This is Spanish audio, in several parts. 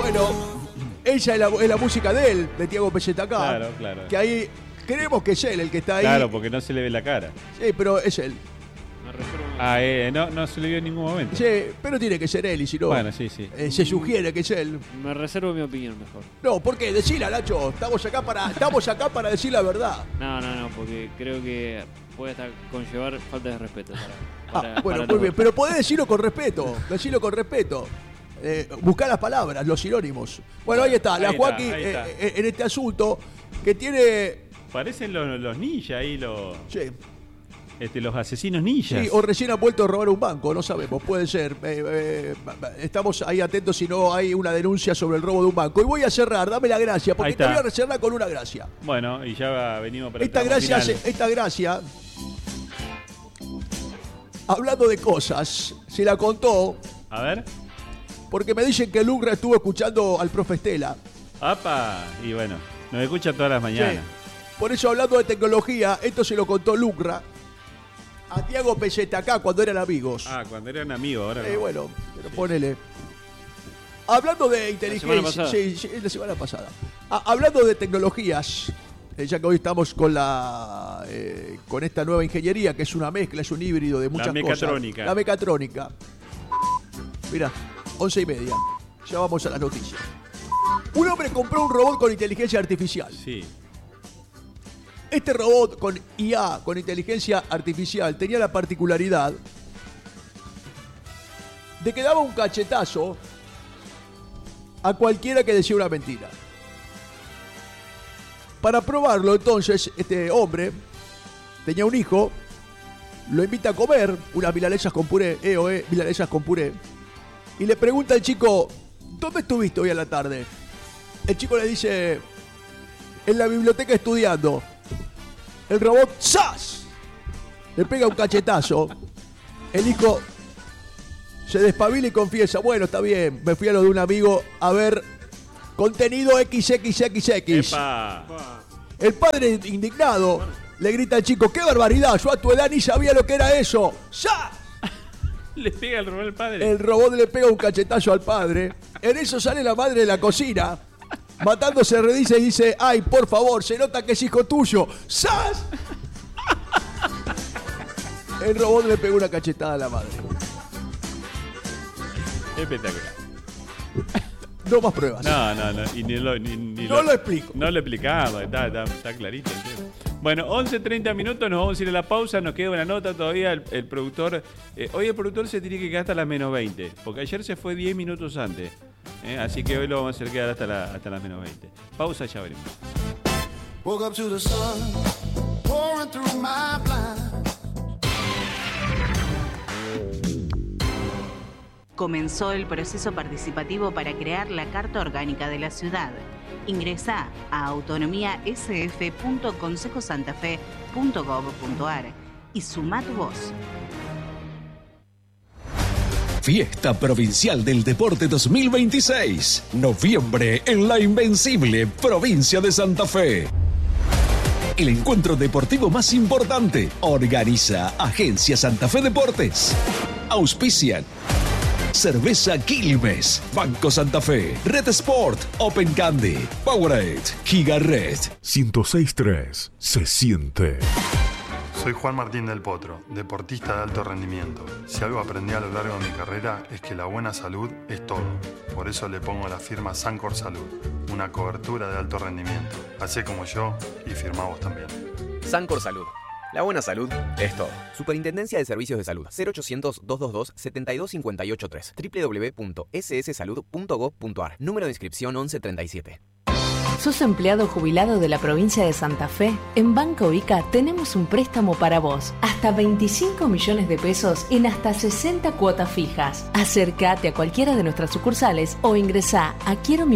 Bueno, ella es la música de él, de Tiago Pelletacá. Claro, claro. Que ahí creemos que es él el que está ahí. Claro, porque no se le ve la cara. Sí, pero es él. No se le vio en ningún momento. Sí, pero tiene que ser él, y si no, Bueno, sí. se sugiere que es él. Me reservo mi opinión mejor. No, ¿por qué? Decila, Nacho. Estamos acá para decir la verdad. No, porque creo que puede hasta conllevar falta de respeto. Bueno, para muy todos. bien. Pero podés decirlo con respeto. Buscar las palabras, los sinónimos. Bueno, ahí está. La Joaquín en este asunto que tiene... Parecen los ninjas ahí, Sí. Los asesinos ninjas. Sí, o recién han vuelto a robar un banco, no sabemos, puede ser. Estamos ahí atentos si no hay una denuncia sobre el robo de un banco. Y voy a cerrar, dame la gracia, porque te voy a cerrar con una gracia. Bueno, y ya venimos para esta gracia, hablando de cosas, se la contó. A ver. Porque me dicen que Lucra estuvo escuchando al profe Estela. ¡Apa! Y bueno, nos escucha todas las mañanas. Sí. Por eso, hablando de tecnología, esto se lo contó Lucra a Tiago Pelletacá cuando eran amigos. Cuando eran amigos, ahora no. Bueno, pero ponele. Hablando de inteligencia. La semana pasada. Hablando de tecnologías, ya que hoy estamos con con esta nueva ingeniería, que es una mezcla, es un híbrido de muchas cosas. La mecatrónica. Mirá, 11:30. Ya vamos a las noticias. Un hombre compró un robot con inteligencia artificial. Sí. Este robot con IA, con inteligencia artificial, tenía la particularidad de que daba un cachetazo a cualquiera que decía una mentira. Para probarlo, entonces, este hombre tenía un hijo, lo invita a comer unas milanesas con puré, milanesas con puré, y le pregunta al chico, ¿dónde estuviste hoy a la tarde? El chico le dice, en la biblioteca estudiando. El robot, ¡zas!, le pega un cachetazo. El hijo se despabila y confiesa, bueno, está bien, me fui a lo de un amigo a ver contenido XXXX. ¡Epa! El padre, indignado, le grita al chico, ¡qué barbaridad! Yo a tu edad ni sabía lo que era eso. ¡Zas! Le pega el robot al padre. El robot le pega un cachetazo al padre. En eso sale la madre de la cocina, matándose de risa, y dice, ay, por favor, se nota que es hijo tuyo. ¡Sas! El robot le pegó una cachetada a la madre. Espectacular. No más pruebas. No. Y no lo explico. No lo explicamos, está clarito el tema. Bueno, 11:30 minutos, nos vamos a ir a la pausa. Nos queda una nota todavía. El productor, hoy el productor se tiene que quedar hasta las menos 20, porque ayer se fue 10 minutos antes. Así que hoy lo vamos a hacer quedar hasta las menos 20. Pausa, ya veremos. Woke up to the sun, pouring through my blind. Comenzó el proceso participativo para crear la Carta Orgánica de la Ciudad. Ingresá a autonomiasf.consejosantafe.gov.ar y sumá tu voz. Fiesta Provincial del Deporte 2026. Noviembre en la invencible provincia de Santa Fe. El encuentro deportivo más importante. Organiza Agencia Santa Fe Deportes. Auspician Cerveza Quilmes, Banco Santa Fe, Red Sport, Open Candy, Powerade, Giga Red. 106.3 se siente. Soy Juan Martín del Potro, deportista de alto rendimiento. Si algo aprendí a lo largo de mi carrera es que la buena salud es todo. Por eso le pongo la firma Sancor Salud, una cobertura de alto rendimiento. Hacé como yo y firmá vos también. Sancor Salud. La buena salud es todo. Superintendencia de Servicios de Salud. 0800-222-72583. www.sssalud.gov.ar. Número de inscripción 1137. ¿Sos empleado jubilado de la provincia de Santa Fe? En Banco Ica tenemos un préstamo para vos. Hasta 25 millones de pesos en hasta 60 cuotas fijas. Acércate a cualquiera de nuestras sucursales o ingresá a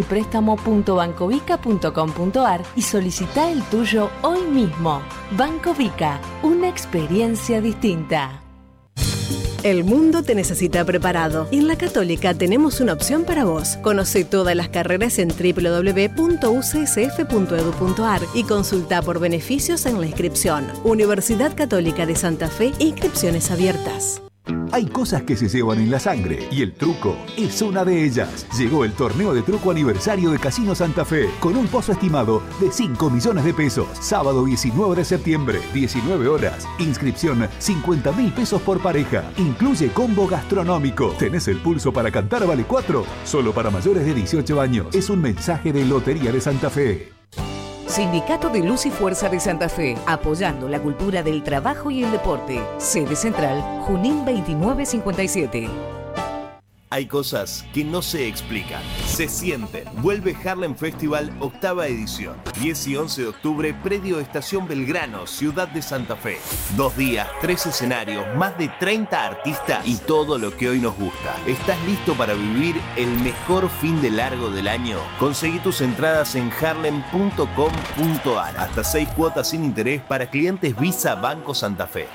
quieromiprestamo.bancovica.com.ar y solicitá el tuyo hoy mismo. Banco Ica, una experiencia distinta. El mundo te necesita preparado y en la Católica tenemos una opción para vos. Conoce todas las carreras en www.ucsf.edu.ar y consulta por beneficios en la inscripción. Universidad Católica de Santa Fe, inscripciones abiertas. Hay cosas que se llevan en la sangre y el truco es una de ellas. Llegó el torneo de truco aniversario de Casino Santa Fe con un pozo estimado de 5 millones de pesos. Sábado 19 de septiembre, 19 horas. Inscripción 50.000 pesos por pareja. Incluye combo gastronómico. ¿Tenés el pulso para cantar vale 4? Solo para mayores de 18 años. Es un mensaje de Lotería de Santa Fe. Sindicato de Luz y Fuerza de Santa Fe, apoyando la cultura del trabajo y el deporte. Sede central, Junín 2957. Hay cosas que no se explican, se sienten. Vuelve Harlem Festival, 8ª edición. 10 y 11 de octubre, predio Estación Belgrano, Ciudad de Santa Fe. 2 días, 3 escenarios, más de 30 artistas y todo lo que hoy nos gusta. ¿Estás listo para vivir el mejor fin de largo del año? Conseguí tus entradas en harlem.com.ar. Hasta 6 cuotas sin interés para clientes Visa Banco Santa Fe.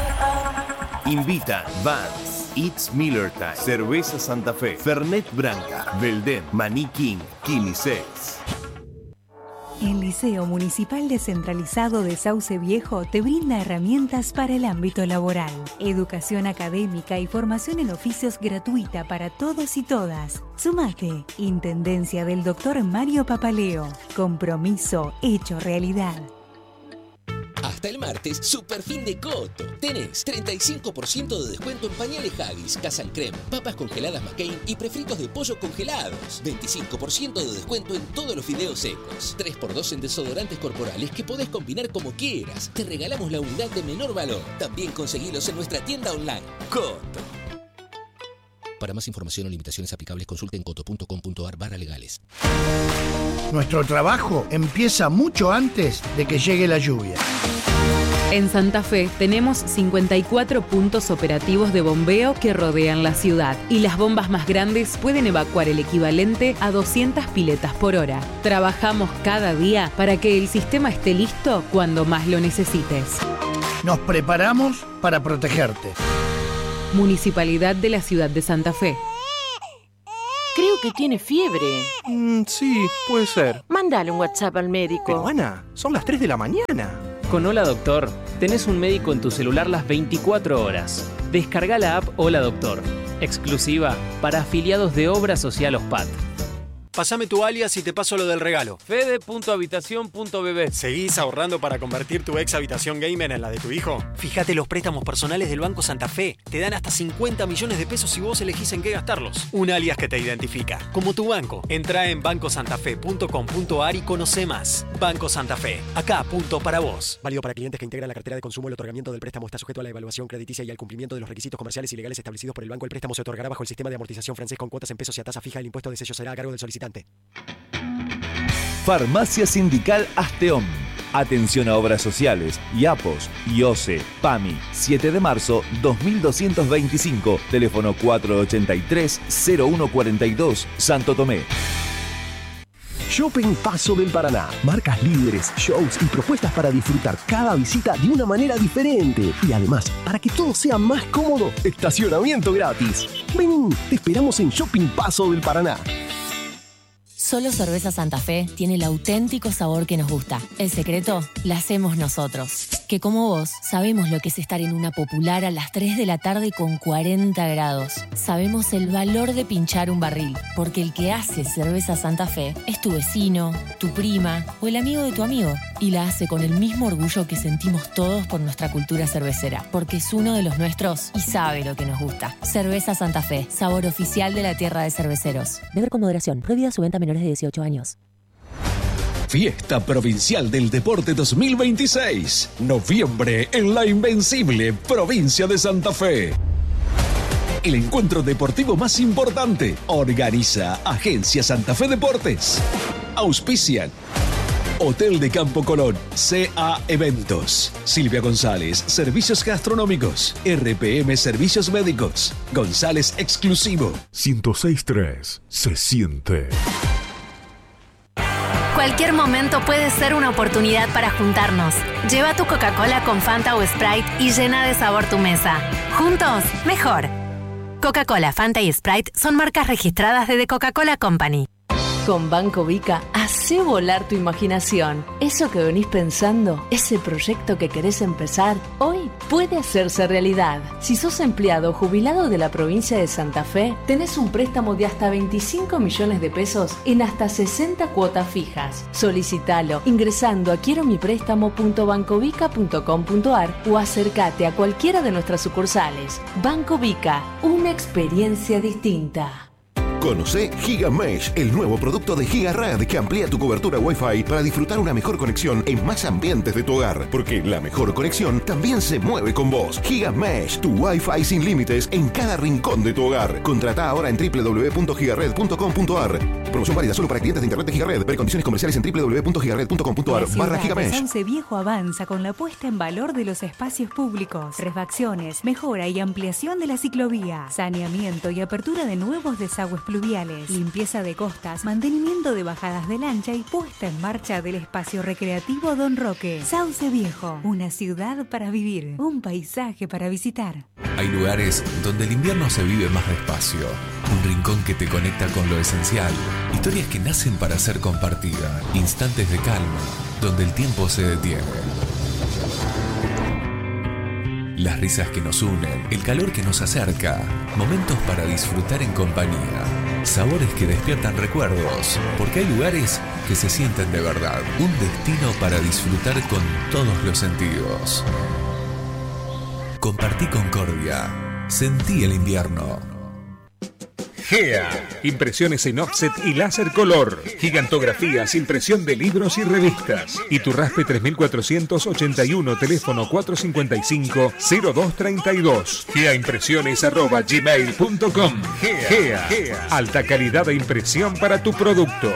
Invita Vans, It's Miller Time, Cerveza Santa Fe, Fernet Branca, Belden, Maní King, Quimisex. El Liceo Municipal Descentralizado de Sauce Viejo te brinda herramientas para el ámbito laboral, educación académica y formación en oficios gratuita para todos y todas. Sumate. Intendencia del Dr. Mario Papaleo. Compromiso hecho realidad. Hasta el martes, super fin de Coto. Tenés 35% de descuento en pañales Haggis, Casa Creme, papas congeladas McCain y prefritos de pollo congelados. 25% de descuento en todos los fideos secos. 3x2 en desodorantes corporales que podés combinar como quieras. Te regalamos la unidad de menor valor. También conseguilos en nuestra tienda online. Coto. Para más información o limitaciones aplicables, consulte en coto.com.ar/legales. Nuestro trabajo empieza mucho antes de que llegue la lluvia. En Santa Fe tenemos 54 puntos operativos de bombeo que rodean la ciudad y las bombas más grandes pueden evacuar el equivalente a 200 piletas por hora. Trabajamos cada día para que el sistema esté listo cuando más lo necesites. Nos preparamos para protegerte. Municipalidad de la Ciudad de Santa Fe. Creo que tiene fiebre. Sí, puede ser. Mándale un WhatsApp al médico. Pero Ana, son las 3 de la mañana. Con Hola Doctor, tenés un médico en tu celular las 24 horas. Descarga la app Hola Doctor, exclusiva para afiliados de Obra Social OSPAT. Pásame tu alias y te paso lo del regalo. Fede.habitación.bb. ¿Seguís ahorrando para convertir tu ex habitación gamer en la de tu hijo? Fíjate los préstamos personales del Banco Santa Fe. Te dan hasta 50 millones de pesos si vos elegís en qué gastarlos. Un alias que te identifica, como tu banco. Entrá en bancosantafe.com.ar y conoce más. Banco Santa Fe. Acá, punto para vos. Válido para clientes que integran la cartera de consumo. El otorgamiento del préstamo está sujeto a la evaluación crediticia y al cumplimiento de los requisitos comerciales y legales establecidos por el banco. El préstamo se otorgará bajo el sistema de amortización francés con cuotas en pesos y a tasa fija. El impuesto de sello será a cargo del solicitante. Farmacia Sindical Asteón. Atención a obras sociales, IAPOS, IOSE, PAMI. 7 de marzo 2225. Teléfono 483-0142, Santo Tomé. Shopping Paso del Paraná. Marcas líderes, shows y propuestas para disfrutar cada visita de una manera diferente. Y además, para que todo sea más cómodo, estacionamiento gratis. Vení, te esperamos en Shopping Paso del Paraná. Solo Cerveza Santa Fe tiene el auténtico sabor que nos gusta. El secreto la hacemos nosotros. Que como vos, sabemos lo que es estar en una popular a las 3 de la tarde con 40 grados. Sabemos el valor de pinchar un barril, porque el que hace Cerveza Santa Fe es tu vecino, tu prima o el amigo de tu amigo. Y la hace con el mismo orgullo que sentimos todos por nuestra cultura cervecera, porque es uno de los nuestros y sabe lo que nos gusta. Cerveza Santa Fe, sabor oficial de la tierra de cerveceros. Beber con moderación. Prohibida su venta a menores de 18 años. Fiesta Provincial del Deporte 2026. Noviembre en la Invencible, provincia de Santa Fe. El encuentro deportivo más importante. Organiza Agencia Santa Fe Deportes. Auspician Hotel de Campo Colón, CA Eventos, Silvia González, Servicios Gastronómicos, RPM Servicios Médicos, González Exclusivo. 106.3 se siente. Cualquier momento puede ser una oportunidad para juntarnos. Lleva tu Coca-Cola con Fanta o Sprite y llena de sabor tu mesa. Juntos, mejor. Coca-Cola, Fanta y Sprite son marcas registradas de The Coca-Cola Company. Con Banco Vica, hacé volar tu imaginación. Eso que venís pensando, ese proyecto que querés empezar, hoy puede hacerse realidad. Si sos empleado o jubilado de la provincia de Santa Fe, tenés un préstamo de hasta 25 millones de pesos en hasta 60 cuotas fijas. Solicitalo ingresando a quieromiprestamo.bancovica.com.ar o acércate a cualquiera de nuestras sucursales. Banco Vica, una experiencia distinta. Conocé GigaMesh, el nuevo producto de GigaRad que amplía tu cobertura Wi-Fi para disfrutar una mejor conexión en más ambientes de tu hogar. Porque la mejor conexión también se mueve con vos. GigaMesh, tu Wi-Fi sin límites en cada rincón de tu hogar. Contrata ahora en www.gigared.com.ar. Promoción válida solo para clientes de internet de GigaRed. Ver condiciones comerciales en www.gigared.com.ar/GigaMesh. Sauce Viejo avanza con la puesta en valor de los espacios públicos, refacciones, mejora y ampliación de la ciclovía, saneamiento y apertura de nuevos desagües pluviales, limpieza de costas, mantenimiento de bajadas de lancha y puesta en marcha del espacio recreativo Don Roque. Sauce Viejo, una ciudad para vivir, un paisaje para visitar. Hay lugares donde el invierno se vive más despacio, un rincón que te conecta con lo esencial, historias que nacen para ser compartidas, instantes de calma, donde el tiempo se detiene. Las risas que nos unen, el calor que nos acerca, momentos para disfrutar en compañía, sabores que despiertan recuerdos, porque hay lugares que se sienten de verdad, un destino para disfrutar con todos los sentidos. Compartí Concordia, sentí el invierno. GEA, impresiones en offset y láser color, gigantografías, impresión de libros y revistas. Iturraspe 3481, teléfono 455-0232. GEAimpresiones@gmail.com. GEA, alta calidad de impresión para tu producto.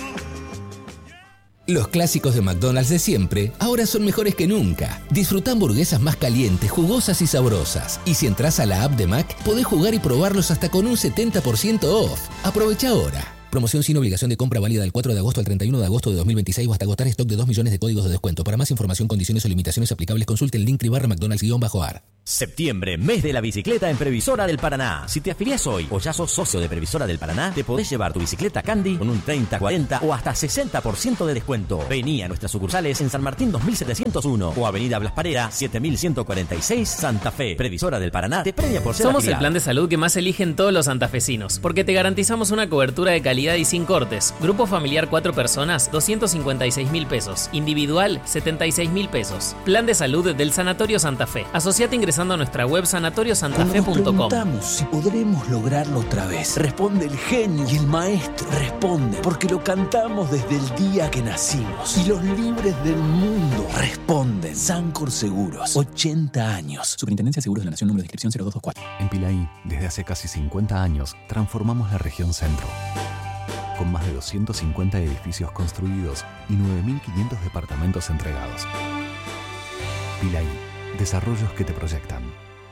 Los clásicos de McDonald's de siempre ahora son mejores que nunca. Disfruta hamburguesas más calientes, jugosas y sabrosas. Y si entras a la app de Mac, podés jugar y probarlos hasta con un 70% off. Aprovecha ahora. Promoción sin obligación de compra válida del 4 de agosto al 31 de agosto de 2026 o hasta agotar stock de 2 millones de códigos de descuento. Para más información, condiciones o limitaciones aplicables, consulte el link /McDonald's-AR. Septiembre, mes de la bicicleta en Previsora del Paraná. Si te afiliás hoy o ya sos socio de Previsora del Paraná, te podés llevar tu bicicleta Candy con un 30, 40 o hasta 60% de descuento. Vení a nuestras sucursales en San Martín 2701 o Avenida Blas Parera 7146 Santa Fe. Previsora del Paraná te premia por ser Somos afiliado. el plan de salud que más eligen todos los santafesinos, porque te garantizamos una cobertura de calidad y sin cortes. Grupo familiar 4 personas, 256.000 pesos. Individual, 76.000 pesos. Plan de salud del Sanatorio Santa Fe. Asociate ingresando a nuestra web sanatoriosantafe.com. Nos preguntamos si podremos lograrlo otra vez. Responde el genio y el maestro. Responde porque lo cantamos desde el día que nacimos. Y los libres del mundo responden. Sancor Seguros, 80 años. Superintendencia de Seguros de la Nación, número de inscripción 0224. En Pilaí, desde hace casi 50 años, transformamos la región centro. Con más de 250 edificios construidos y 9.500 departamentos entregados. Pilaí, desarrollos que te proyectan.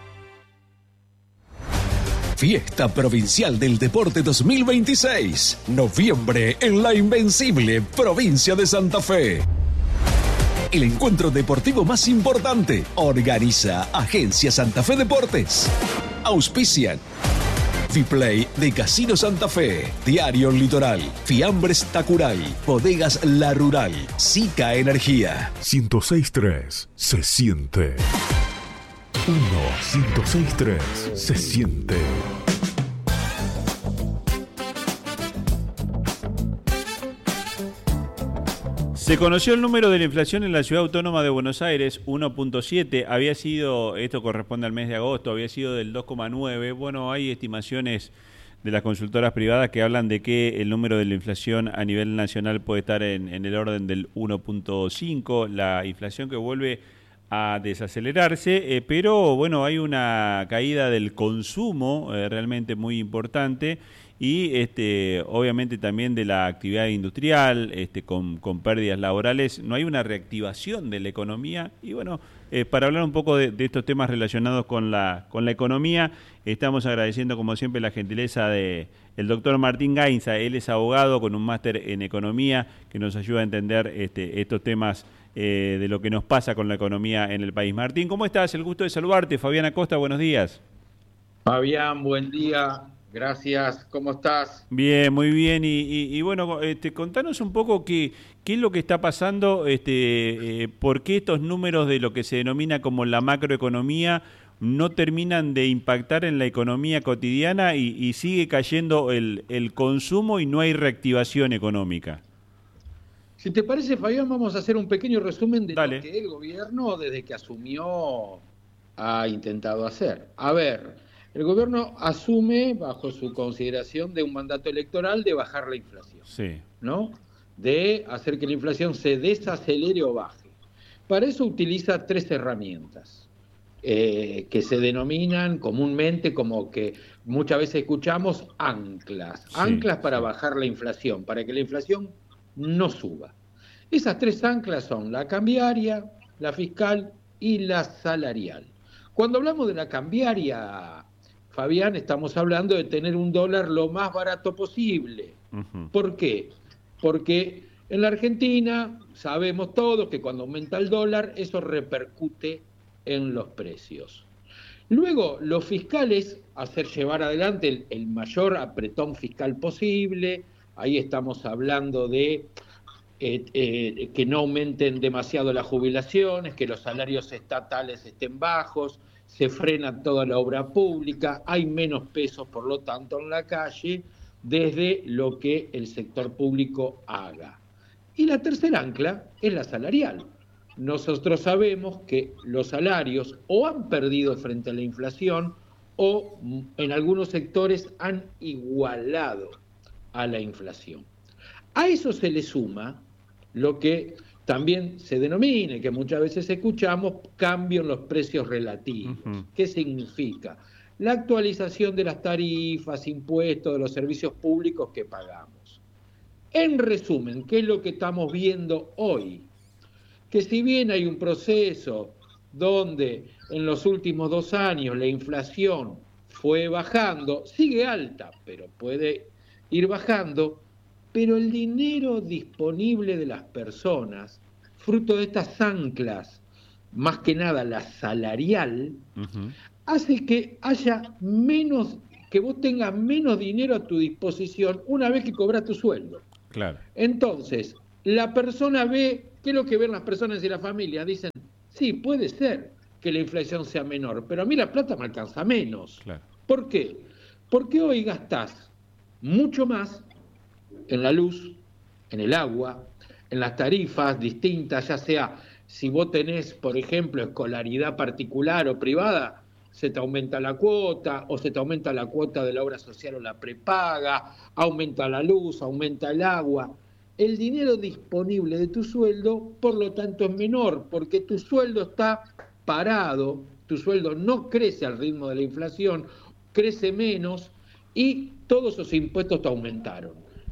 Fiesta Provincial del Deporte 2026. Noviembre en la Invencible, provincia de Santa Fe. El encuentro deportivo más importante. Organiza Agencia Santa Fe Deportes. Auspician Fiplay de Casino Santa Fe, Diario Litoral, Fiambres Tacuray, Bodegas La Rural, Sica Energía. 106.3 se siente. 106.3 se siente. Se conoció el número de la inflación en la Ciudad Autónoma de Buenos Aires, 1.7, había sido, esto corresponde al mes de agosto, había sido del 2.9. Bueno, hay estimaciones de las consultoras privadas que hablan de que el número de la inflación a nivel nacional puede estar en el orden del 1.5, la inflación que vuelve a desacelerarse, pero bueno, hay una caída del consumo realmente muy importante y obviamente también de la actividad industrial, con pérdidas laborales. No hay una reactivación de la economía y bueno, para hablar un poco de estos temas relacionados con la economía, estamos agradeciendo como siempre la gentileza de el doctor Martín Gainza. Él es abogado con un máster en economía que nos ayuda a entender estos temas de lo que nos pasa con la economía en el país. Martín, ¿cómo estás? El gusto de saludarte. Fabián Acosta, buenos días. Fabián, buen día. Gracias, ¿cómo estás? Bien, muy bien. Y bueno, contanos un poco qué es lo que está pasando, por qué estos números de lo que se denomina como la macroeconomía no terminan de impactar en la economía cotidiana y sigue cayendo el consumo y no hay reactivación económica. Si te parece, Fabián, vamos a hacer un pequeño resumen de Dale. lo que el gobierno, desde que asumió, ha intentado hacer. A ver, el gobierno asume, bajo su consideración de un mandato electoral, de bajar la inflación, Sí. ¿no? De hacer que la inflación se desacelere o baje. Para eso utiliza 3 herramientas que se denominan comúnmente, como que muchas veces escuchamos, anclas. Sí, Anclas para sí. bajar la inflación, para que la inflación no suba. Esas 3 anclas son la cambiaria, la fiscal y la salarial. Cuando hablamos de la cambiaria, Fabián, estamos hablando de tener un dólar lo más barato posible. ¿Por qué? Porque en la Argentina sabemos todos que cuando aumenta el dólar, eso repercute en los precios. Luego, los fiscales, hacer llevar adelante el mayor apretón fiscal posible. Ahí estamos hablando de que no aumenten demasiado las jubilaciones, que los salarios estatales estén bajos, se frena toda la obra pública, hay menos pesos, por lo tanto, en la calle, desde lo que el sector público haga. Y la tercera ancla es la salarial. Nosotros sabemos que los salarios o han perdido frente a la inflación o en algunos sectores han igualado a la inflación. A eso se le suma lo que también se denomina, y que muchas veces escuchamos, cambio en los precios relativos. ¿Qué significa? La actualización de las tarifas, impuestos, de los servicios públicos que pagamos. En resumen, ¿qué es lo que estamos viendo hoy? Que si bien hay un proceso donde en los últimos 2 años la inflación fue bajando, sigue alta, pero puede ir bajando, pero el dinero disponible de las personas, fruto de estas anclas, más que nada la salarial, hace que haya menos, que vos tengas menos dinero a tu disposición una vez que cobras tu sueldo. Claro. Entonces, la persona ve, ¿qué es lo que ven las personas y la familia? Dicen, sí, puede ser que la inflación sea menor, pero a mí la plata me alcanza menos. Claro. ¿Por qué? Porque hoy gastás mucho más en la luz, en el agua, en las tarifas distintas, ya sea si vos tenés, por ejemplo, escolaridad particular o privada, se te aumenta la cuota, o se te aumenta la cuota de la obra social o la prepaga, aumenta la luz, aumenta el agua. El dinero disponible de tu sueldo, por lo tanto, es menor, porque tu sueldo está parado, tu sueldo no crece al ritmo de la inflación, crece menos, y todos esos impuestos te aumentaron.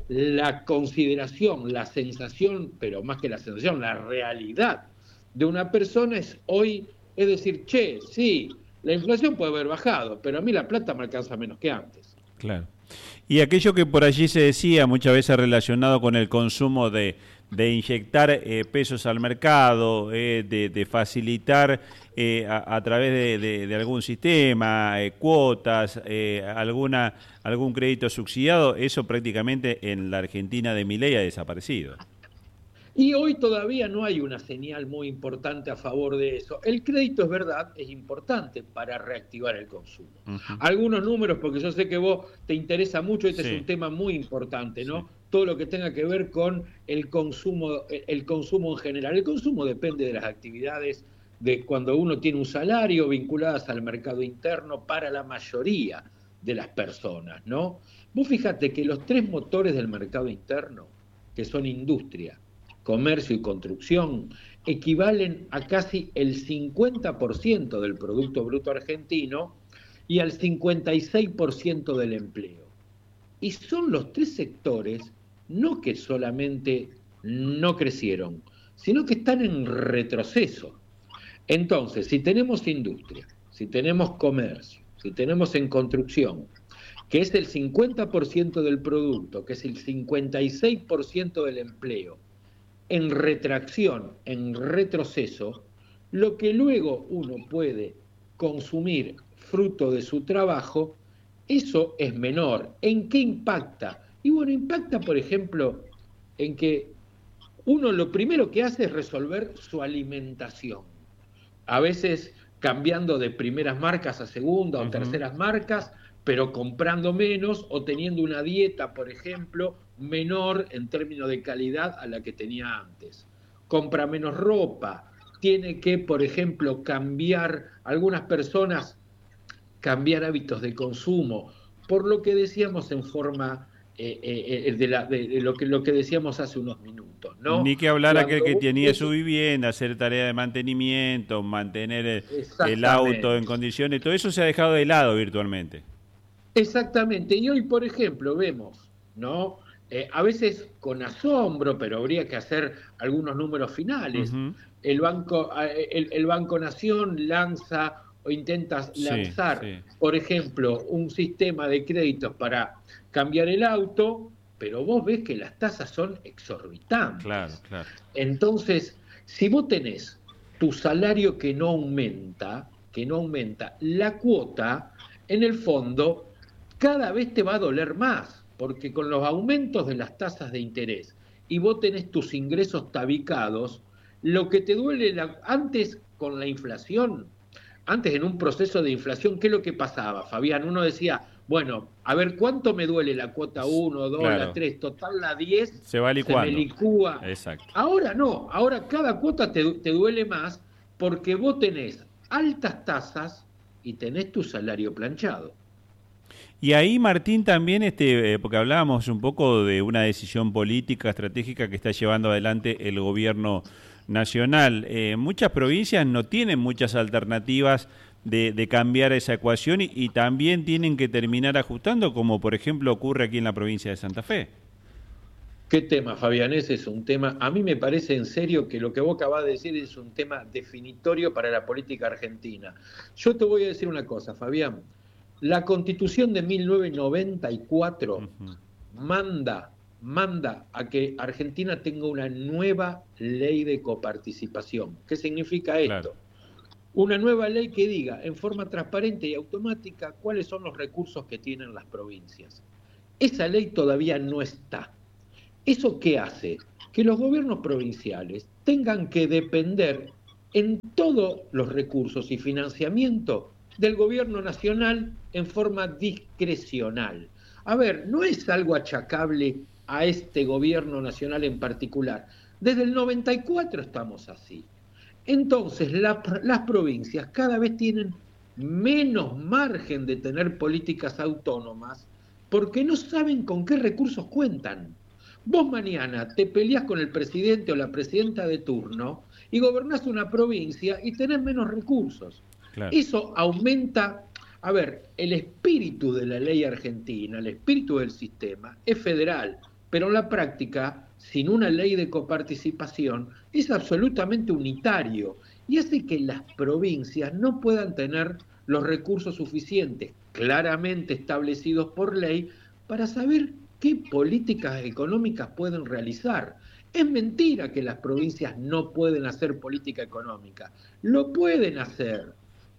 La consideración, la sensación, pero más que la sensación, la realidad de una persona es hoy, es decir, che, sí, la inflación puede haber bajado, pero a mí la plata me alcanza menos que antes. Claro. Y aquello que por allí se decía muchas veces relacionado con el consumo de inyectar pesos al mercado, de facilitar a través de algún sistema, cuotas, algún crédito subsidiado, eso prácticamente en la Argentina de Milei ha desaparecido. Y hoy todavía no hay una señal muy importante a favor de eso. El crédito, es verdad, es importante para reactivar el consumo. Algunos números, porque yo sé que vos te interesa mucho, este es un tema muy importante, ¿no? Sí. Todo lo que tenga que ver con el consumo en general. El consumo depende de las actividades de cuando uno tiene un salario vinculadas al mercado interno para la mayoría de las personas, ¿no? Vos fíjate que los 3 motores del mercado interno, que son industria, comercio y construcción, equivalen a casi el 50% del Producto Bruto Argentino y al 56% del empleo. Y son los 3 sectores, no que solamente no crecieron, sino que están en retroceso. Entonces, si tenemos industria, si tenemos comercio, si tenemos en construcción, que es el 50% del producto, que es el 56% del empleo, en retracción, en retroceso, lo que luego uno puede consumir fruto de su trabajo eso es menor. ¿En qué impacta? Y bueno, impacta, por ejemplo, en que uno lo primero que hace es resolver su alimentación. A veces cambiando de primeras marcas a segundas o terceras marcas, pero comprando menos o teniendo una dieta, por ejemplo, menor en términos de calidad a la que tenía antes. Compra menos ropa, tiene que, por ejemplo, cambiar, algunas personas cambiar hábitos de consumo, por lo que decíamos en forma de lo que decíamos hace unos minutos, ¿no? Ni que hablar aquel que tenía su vivienda, hacer tarea de mantenimiento, mantener el auto en condiciones, todo eso se ha dejado de lado virtualmente. Exactamente, y hoy, por ejemplo, vemos, ¿no? A veces con asombro, pero habría que hacer algunos números finales. El Banco Nación lanza o intenta lanzar, por ejemplo, un sistema de créditos para cambiar el auto, pero vos ves que las tasas son exorbitantes. Claro. Entonces, si vos tenés tu salario que no aumenta, la cuota, en el fondo, cada vez te va a doler más, porque con los aumentos de las tasas de interés y vos tenés tus ingresos tabicados, lo que te duele antes con la inflación, antes en un proceso de inflación, ¿qué es lo que pasaba, Fabián? Uno decía, bueno, a ver, ¿cuánto me duele la cuota 1, 2, la 3, total la 10? Se va licuando. Se me licúa. Exacto. Ahora no, ahora cada cuota te duele más porque vos tenés altas tasas y tenés tu salario planchado. Y ahí, Martín, también, porque hablábamos un poco de una decisión política, estratégica que está llevando adelante el gobierno nacional. Muchas provincias no tienen muchas alternativas de cambiar esa ecuación y también tienen que terminar ajustando, como por ejemplo ocurre aquí en la provincia de Santa Fe. ¿Qué tema, Fabián? Ese es un tema, a mí me parece en serio que lo que vos acabás de decir es un tema definitorio para la política argentina. Yo te voy a decir una cosa, Fabián. La Constitución de 1994 manda a que Argentina tenga una nueva ley de coparticipación. ¿Qué significa esto? Claro. Una nueva ley que diga en forma transparente y automática cuáles son los recursos que tienen las provincias. Esa ley todavía no está. ¿Eso qué hace? Que los gobiernos provinciales tengan que depender en todos los recursos y financiamiento del gobierno nacional en forma discrecional. A ver, no es algo achacable a este gobierno nacional en particular. Desde el 94 estamos así. Entonces, las provincias cada vez tienen menos margen de tener políticas autónomas porque no saben con qué recursos cuentan. Vos mañana te peleás con el presidente o la presidenta de turno y gobernás una provincia y tenés menos recursos. Claro. Eso aumenta, a ver, el espíritu de la ley argentina, el espíritu del sistema es federal, pero en la práctica, sin una ley de coparticipación, es absolutamente unitario y hace que las provincias no puedan tener los recursos suficientes, claramente establecidos por ley, para saber qué políticas económicas pueden realizar. Es mentira que las provincias no pueden hacer política económica, lo pueden hacer.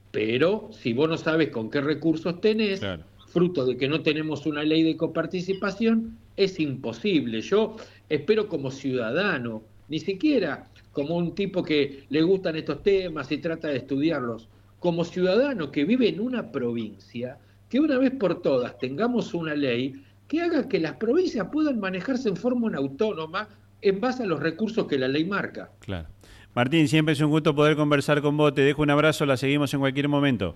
Pero si vos no sabes con qué recursos tenés, claro, fruto de que no tenemos una ley de coparticipación, es imposible. Yo espero como ciudadano, ni siquiera como un tipo que le gustan estos temas y trata de estudiarlos, como ciudadano que vive en una provincia, que una vez por todas tengamos una ley que haga que las provincias puedan manejarse en forma autónoma en base a los recursos que la ley marca. Claro. Martín, siempre es un gusto poder conversar con vos. Te dejo un abrazo, la seguimos en cualquier momento.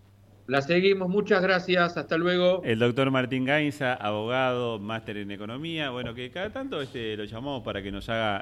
La seguimos, muchas gracias, hasta luego. El doctor Martín Gainza, abogado, máster en economía, bueno, que cada tanto lo llamamos para que nos haga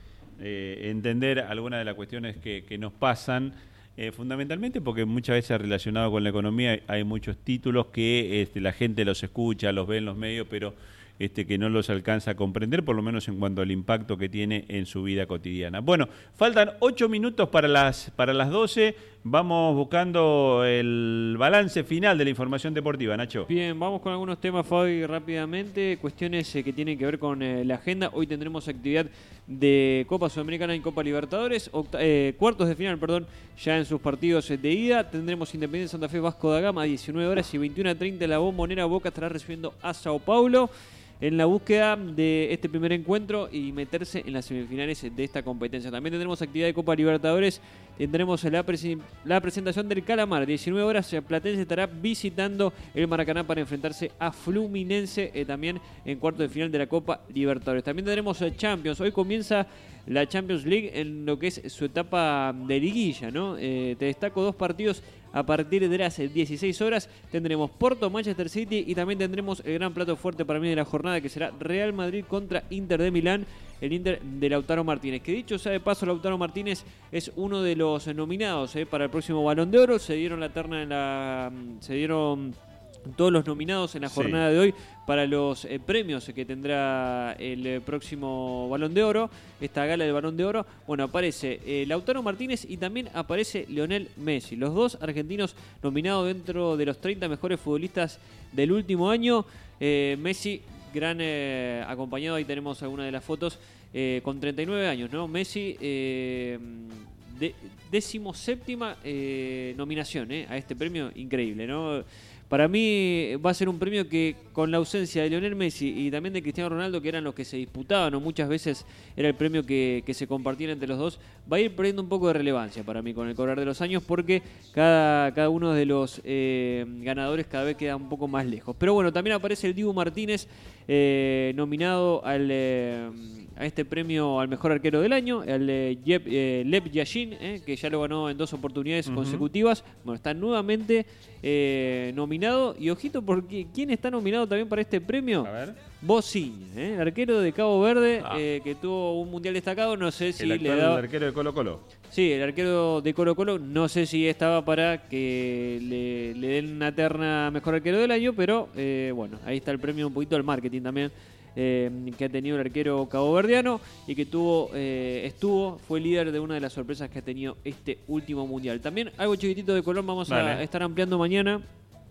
entender algunas de las cuestiones que nos pasan, fundamentalmente porque muchas veces relacionado con la economía hay muchos títulos que la gente los escucha, los ve en los medios, pero que no los alcanza a comprender, por lo menos en cuanto al impacto que tiene en su vida cotidiana. Bueno, faltan 8 minutos para las 12. vamos buscando el balance final de la información deportiva, Nacho. Bien, vamos con algunos temas, Fabi, rápidamente. Cuestiones que tienen que ver con la agenda. Hoy tendremos actividad de Copa Sudamericana y Copa Libertadores. Cuartos de final, ya en sus partidos de ida. Tendremos Independiente Santa Fe Vasco da Gama a 19 horas y 21:30 la Bombonera. Boca estará recibiendo a Sao Paulo en la búsqueda de este primer encuentro y meterse en las semifinales de esta competencia. También tendremos actividad de Copa Libertadores, tendremos la presentación del Calamar, 19 horas, Platense estará visitando el Maracaná para enfrentarse a Fluminense, también en cuarto de final de la Copa Libertadores. También tendremos Champions, hoy comienza la Champions League en lo que es su etapa de liguilla, ¿no? Te destaco 2 partidos a partir de las 16 horas. Tendremos Porto-Manchester City y también tendremos el gran plato fuerte para mí de la jornada, que será Real Madrid contra Inter de Milán, el Inter de Lautaro Martínez. Que dicho sea de paso, Lautaro Martínez es uno de los nominados para el próximo Balón de Oro. Se dieron todos los nominados en la jornada de hoy para los premios que tendrá el próximo Balón de Oro, esta gala del Balón de Oro. Bueno, aparece Lautaro Martínez y también aparece Lionel Messi, los dos argentinos nominados dentro de los 30 mejores futbolistas del último año. Messi, gran acompañado, ahí tenemos algunas de las fotos, con 39 años, ¿no? Messi, 17ª nominación a este premio, increíble, ¿no? Para mí va a ser un premio que, con la ausencia de Lionel Messi y también de Cristiano Ronaldo, que eran los que se disputaban, o muchas veces era el premio que se compartían entre los dos, va a ir perdiendo un poco de relevancia para mí con el correr de los años, porque cada uno de los ganadores cada vez queda un poco más lejos. Pero bueno, también aparece el Dibu Martínez, nominado a este premio al mejor arquero del año, el Lev Yashin, que ya lo ganó en 2 oportunidades consecutivas. Bueno, está nuevamente nominado. Y ojito, porque ¿quién está nominado también para este premio? A ver. Bocinha, arquero de Cabo Verde, que tuvo un mundial destacado. No sé si el arquero de Colo-Colo. Sí, el arquero de Colo-Colo. No sé si estaba para que le den una terna mejor arquero del año, pero bueno, ahí está el premio, un poquito del marketing también que ha tenido el arquero caboverdiano y que fue líder de una de las sorpresas que ha tenido este último mundial. También algo chiquitito de Colón vamos a estar ampliando mañana,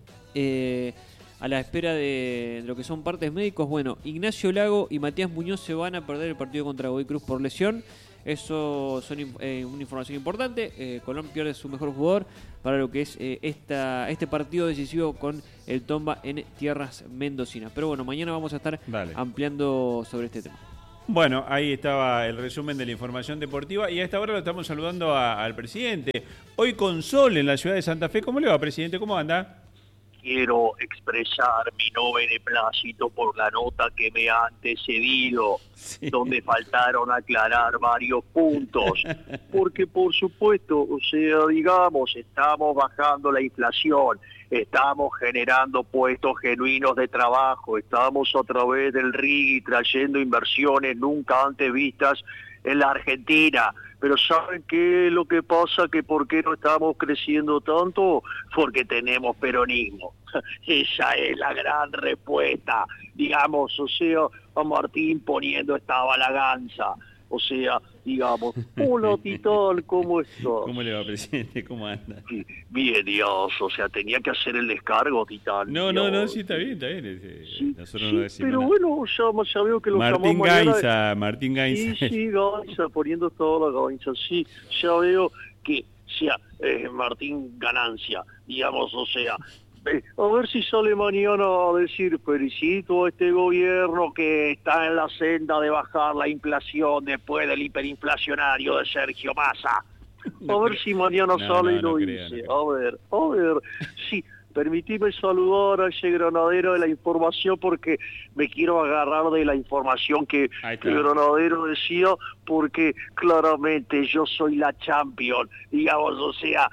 a la espera de lo que son partes médicos. Bueno, Ignacio Lago y Matías Muñoz se van a perder el partido contra Godoy Cruz por lesión. Eso son una información importante. Colón pierde su mejor jugador para lo que es este partido decisivo con el Tomba en tierras mendocinas. Pero bueno, mañana vamos a estar ampliando sobre este tema. Bueno, ahí estaba el resumen de la información deportiva y a esta hora lo estamos saludando al presidente. Hoy con sol en la ciudad de Santa Fe. ¿Cómo le va, presidente? ¿Cómo anda? Quiero expresar mi no beneplácito por la nota que me ha antecedido, donde faltaron aclarar varios puntos, porque por supuesto, digamos, estamos bajando la inflación, estamos generando puestos genuinos de trabajo, estamos a través del RIGI trayendo inversiones nunca antes vistas en la Argentina. Pero ¿saben qué es lo que pasa? Que ¿por qué no estamos creciendo tanto? Porque tenemos peronismo. Esa es la gran respuesta. Digamos, a Martín poniendo esta balaganza. Digamos, hola Titán, ¿cómo estás? ¿Cómo le va, presidente? ¿Cómo anda? Bien, Dios, tenía que hacer el descargo, Titán. No, sí, está bien. Nosotros no decimos pero nada. Bueno, ya veo que lo Martín Gainza, Martín Gainza. Sí, Gainza, poniendo toda la Gainza, sí, ya veo que Martín Ganancia, digamos, a ver si sale mañana a decir felicito a este gobierno que está en la senda de bajar la inflación después del hiperinflacionario de Sergio Massa. A ver si mañana sale y lo dice. A ver, sí. Permitime saludar a ese granadero de la información porque me quiero agarrar de la información que el granadero decía, porque claramente yo soy la champion, digamos,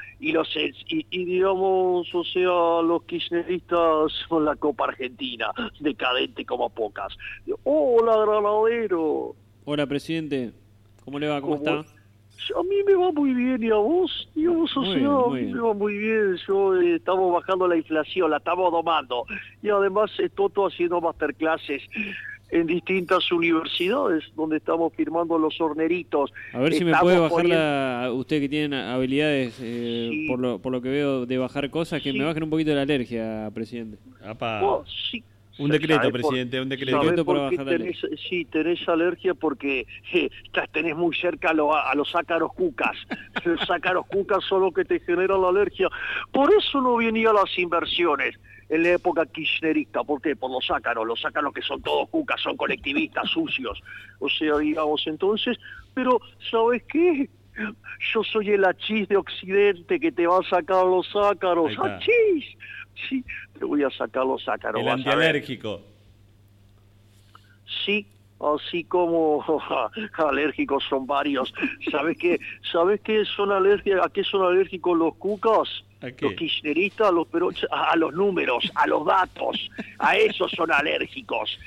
digamos, los kirchneristas son la Copa Argentina, decadente como pocas. Hola, granadero. Hola, presidente. ¿Cómo le va? ¿Cómo está? A mí me va muy bien, ¿y a vos? A mí me va muy bien. Estamos bajando la inflación, la estamos domando. Y además Toto haciendo masterclasses en distintas universidades donde estamos firmando los horneritos. A ver si me puede bajar usted que tiene habilidades, sí, por lo que veo, de bajar cosas, que me bajen un poquito de la alergia, presidente. Sí. Un decreto, presidente, un decreto. Para bajar la alergia. Sí, tenés alergia porque tenés muy cerca a los ácaros cucas. Los ácaros cucas son los que te generan la alergia. Por eso no venía las inversiones en la época kirchnerista. ¿Por qué? Por los ácaros que son todos cucas, son colectivistas, sucios. O sea, digamos, entonces, pero ¿sabes qué? Yo soy el hachís de Occidente que te va a sacar los ácaros. ¡Hachís! Sí, te voy a sacar los ácaros. El antialérgico. Sí, así como alérgicos son varios. ¿Sabes qué son alérgicos? ¿A qué son alérgicos los cucas? Los kirchneristas, a los números, a los datos, a esos son alérgicos,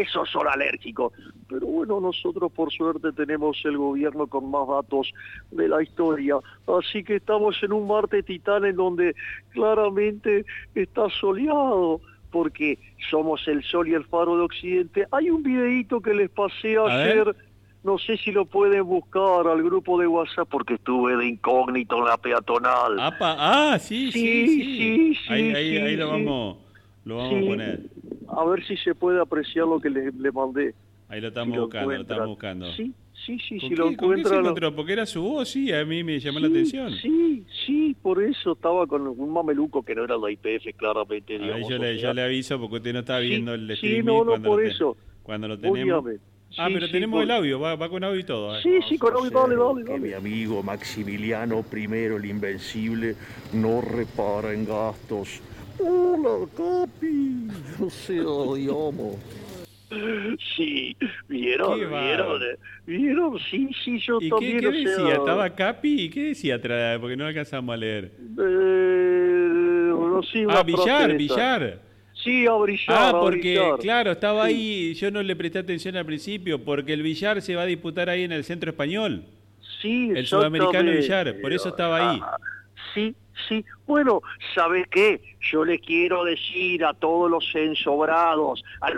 Pero bueno, nosotros por suerte tenemos el gobierno con más datos de la historia, así que estamos en un Marte Titán en donde claramente está soleado, porque somos el sol y el faro de Occidente. Hay un videíto que les pasé ayer. No sé si lo pueden buscar al grupo de WhatsApp porque estuve de incógnito en la peatonal. Sí. Ahí lo vamos a poner. A ver si se puede apreciar lo que le mandé. Ahí lo estamos buscando. Sí, si ¿Con lo qué se encuentran. encontró? Porque era su voz, sí, a mí me llamó la atención. Sí, por eso estaba con un mameluco que no era la IPF, claramente. Digamos, yo le aviso porque usted no está viendo el streaming. Cuando lo tenemos. Pero tenemos el audio, va con audio y todo. Sí, con audio, dale. Que mi amigo Maximiliano I, el Invencible, no repara en gastos. Hola, Capi. O sea, digamos. Sí, ¿vieron? Sí, yo ¿Y también. ¿Qué decía? ¿Estaba Capi? ¿Y qué decía atrás? Porque no alcanzamos a leer. No sé, Villar. Sí, a brillar. Porque, claro, estaba ahí, yo no le presté atención al principio, porque el Villar se va a disputar ahí en el Centro Español. Sí, el sudamericano Villar, por eso estaba ahí. Sí. Bueno, ¿sabes qué? Yo les quiero decir a todos los ensobrados, al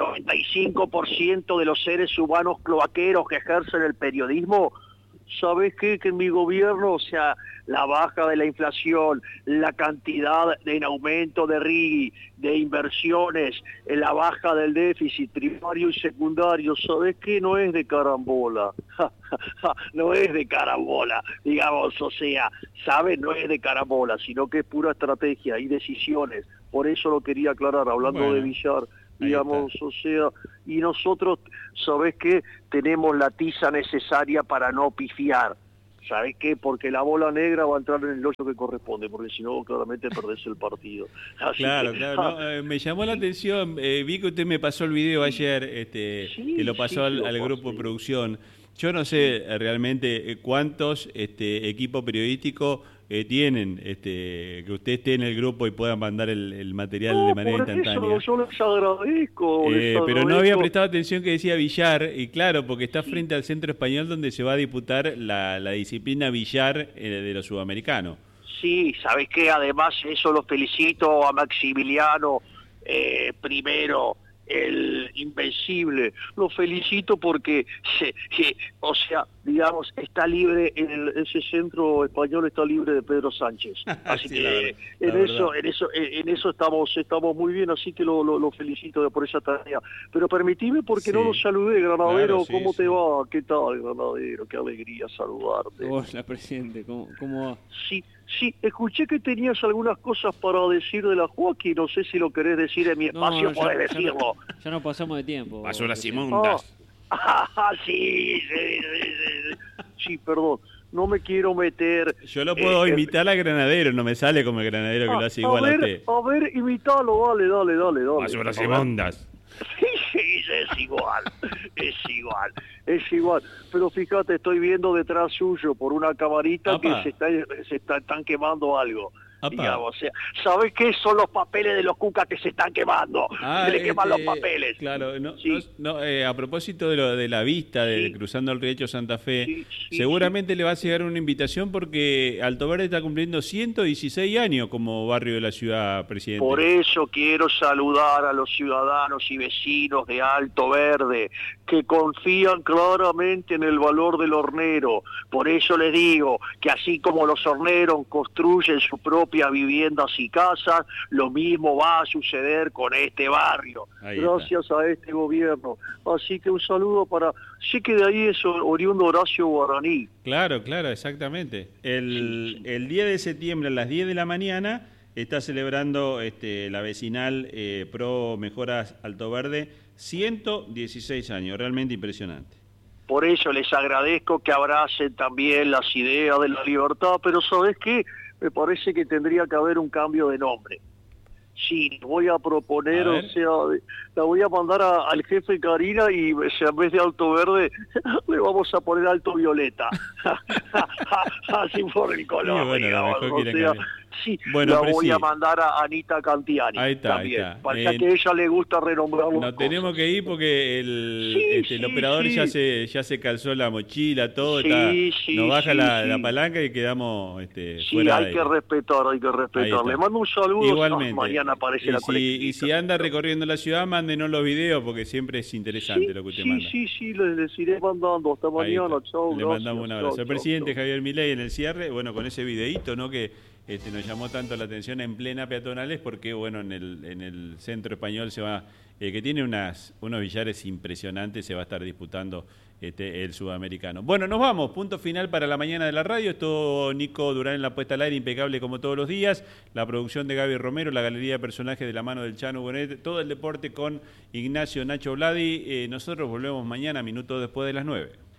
95% de los seres humanos cloaqueros que ejercen el periodismo, ¿sabes qué? Que en mi gobierno, o sea, la baja de la inflación, la cantidad en aumento de RIGI, de inversiones, la baja del déficit primario y secundario, ¿sabes qué? No es de carambola. No es de carambola, digamos, o sea, ¿sabes? No es de carambola, sino que es pura estrategia y decisiones. Por eso lo quería aclarar, hablando de Villar. Digamos, o sea, y nosotros, ¿sabés qué? Tenemos la tiza necesaria para no pifiar. ¿Sabés qué? Porque la bola negra va a entrar en el hoyo que corresponde, porque si no, claramente perdés el partido. Así claro. No, me llamó la atención, vi que usted me pasó el video ayer, que lo pasó al grupo de producción. Yo no sé realmente cuántos equipos periodísticos tienen, que usted esté en el grupo y pueda mandar el material de manera instantánea. Yo les agradezco. Pero no había prestado atención que decía Villar, y claro, porque está frente al Centro Español donde se va a disputar la disciplina Villar de los sudamericanos. Sí, ¿sabes qué? Además, eso lo felicito a Maximiliano, primero, el Invencible. Lo felicito porque, o sea, digamos, está libre, ese centro español está libre de Pedro Sánchez. Así que en eso estamos muy bien, así que lo felicito por esa tarea. Pero permitime porque no lo saludé, Granadero. Claro, ¿cómo te va? ¿Qué tal, Granadero? Qué alegría saludarte. Hola, presidente, ¿cómo va? Sí, escuché que tenías algunas cosas para decir de la Joaquín, no sé si lo querés decir en mi espacio, podés decirlo. Ya no pasamos de tiempo. Basuras inmundas. Sí, perdón, no me quiero meter. Yo lo puedo imitar a Granadero, no me sale como el Granadero que lo hace igual a usted. A ver, imitalo, dale. Basuras inmundas. Sí, es igual. Pero fíjate, estoy viendo detrás suyo por una camarita que se están quemando algo. digamos. O sea, ¿sabés qué? Son los papeles de los Cucas que se están quemando. Se le queman los papeles. Claro, a propósito de lo de la vista, de cruzando el Riacho Santa Fe, seguramente le va a llegar una invitación porque Alto Verde está cumpliendo 116 años como barrio de la ciudad, presidente. Por eso quiero saludar a los ciudadanos y vecinos de Alto Verde que confían claramente en el valor del hornero. Por eso les digo que así como los horneros construyen sus propias viviendas y casas, lo mismo va a suceder con este barrio. Gracias a este gobierno. Así que un saludo para... Sí que de ahí es oriundo Horacio Guaraní. Claro, exactamente. El 10 de septiembre a las 10 de la mañana está celebrando la vecinal Pro Mejoras Alto Verde 116 años, realmente impresionante. Por eso les agradezco que abracen también las ideas de la libertad, pero ¿sabés qué? Me parece que tendría que haber un cambio de nombre. Sí, voy a proponer, o sea, la voy a mandar al jefe Karina y en vez de Alto Verde le vamos a poner Alto Violeta. Así por el color, bueno, digamos. O sea, sí, bueno, la voy a mandar a Anita Cantiani. Ahí está. Para que a ella le gusta renombrarlo. Nos tenemos que ir porque el operador ya se calzó la mochila, todo, nos baja la palanca y quedamos fuera de hay que respetar. Le mando un saludo. Igualmente. Mañana aparece la colectiva. Y si anda recorriendo la ciudad, mándenos los videos porque siempre es interesante lo que usted manda. Sí, les iré mandando. Hasta mañana, chao. Le mandamos un abrazo. El presidente Javier Milei en el cierre, bueno, con ese videíto, ¿no? Que nos llamó tanto la atención en plena peatonales porque, bueno, en el centro español se va, que tiene unos billares impresionantes, se va a estar disputando el sudamericano. Bueno, nos vamos, punto final para la mañana de la radio. Estuvo Nico Durán en la puesta al aire, impecable como todos los días. La producción de Gaby Romero, la galería de personajes de la mano del Chano Bonet, todo el deporte con Ignacio Nacho Vladi. Nosotros volvemos mañana, minutos después de las 9.